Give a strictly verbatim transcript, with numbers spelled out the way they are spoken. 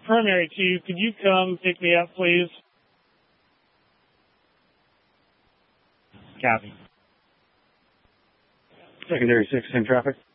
Primary two, could you come pick me up, please? Copy. Secondary six, in traffic.